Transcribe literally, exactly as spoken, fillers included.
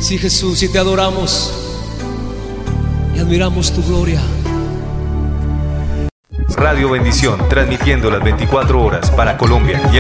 Sí, Jesús, y te adoramos y admiramos tu gloria. Radio Bendición, transmitiendo las veinticuatro horas para Colombia y el